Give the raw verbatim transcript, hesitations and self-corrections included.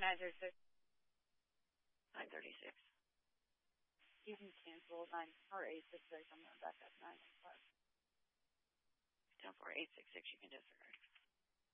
nine thirty-six. nine thirty-six. You can cancel nine or eight six six. I'm going to back up nine five. ten four eight six six. You can disregard.